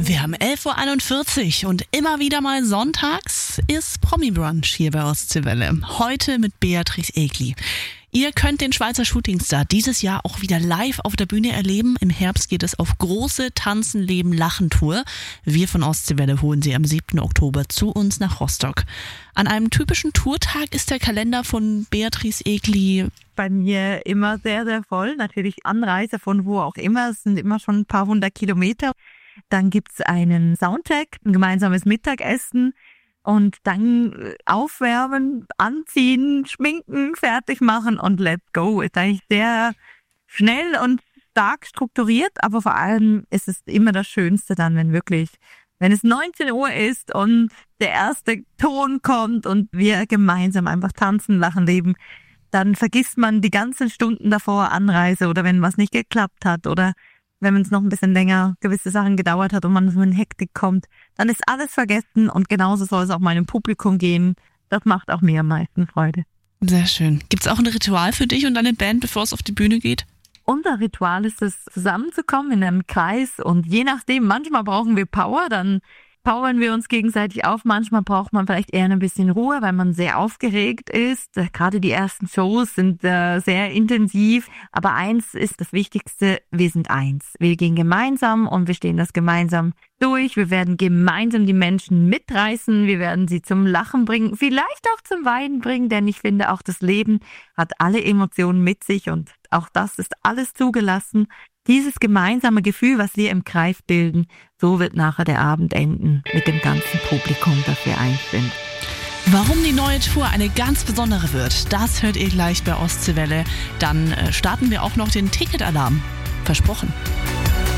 Wir haben 11.41 Uhr und immer wieder mal sonntags ist Promi-Brunch hier bei Ostseewelle. Heute mit Beatrice Egli. Ihr könnt den Schweizer Shootingstar dieses Jahr auch wieder live auf der Bühne erleben. Im Herbst geht es auf große Tanzen, Leben, Lachen Tour. Wir von Ostseewelle holen sie am 7. Oktober zu uns nach Rostock. An einem typischen Tourtag ist der Kalender von Beatrice Egli bei mir immer sehr, sehr voll. Natürlich Anreise von wo auch immer. Es sind immer schon ein paar hundert Kilometer. Dann gibt's einen Soundcheck, ein gemeinsames Mittagessen und dann aufwärmen, anziehen, schminken, fertig machen und let's go. Ist eigentlich sehr schnell und stark strukturiert, aber vor allem ist es immer das Schönste dann, wenn es 19 Uhr ist und der erste Ton kommt und wir gemeinsam einfach tanzen, lachen, leben. Dann vergisst man die ganzen Stunden davor Anreise oder wenn was nicht geklappt hat oder wenn es noch ein bisschen länger gewisse Sachen gedauert hat und man so in Hektik kommt, dann ist alles vergessen und genauso soll es auch meinem Publikum gehen. Das macht auch mir am meisten Freude. Sehr schön. Gibt es auch ein Ritual für dich und deine Band, bevor es auf die Bühne geht? Unser Ritual ist es, zusammenzukommen in einem Kreis und je nachdem, manchmal brauchen wir Power, dann powern wir uns gegenseitig auf. Manchmal braucht man vielleicht eher ein bisschen Ruhe, weil man sehr aufgeregt ist. Gerade die ersten Shows sind sehr intensiv. Aber eins ist das Wichtigste, wir sind eins. Wir gehen gemeinsam und wir stehen das gemeinsam durch. Wir werden gemeinsam die Menschen mitreißen. Wir werden sie zum Lachen bringen, vielleicht auch zum Weinen bringen, denn ich finde, auch das Leben hat alle Emotionen mit sich und auch das ist alles zugelassen. Dieses gemeinsame Gefühl, was wir im Kreis bilden, so wird nachher der Abend enden mit dem ganzen Publikum, das wir eins sind. Warum die neue Tour eine ganz besondere wird, das hört ihr gleich bei Ostseewelle. Dann starten wir auch noch den Ticketalarm. Versprochen.